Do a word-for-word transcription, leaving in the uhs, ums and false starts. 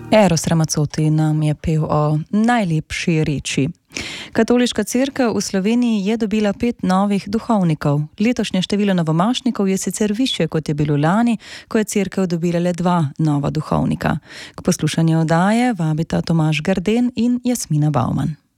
Eros Ramazzotti nam je pel o najlepši reči. Katoliška cerkev v Sloveniji je dobila pet novih duhovnikov. Letošnje število novomašnikov je sicer višje, kot je bilo lani, ko je cerkev dobila le dva nova duhovnika. K poslušanju oddaje vabita Tomaž Garden in Jasmina Bauman.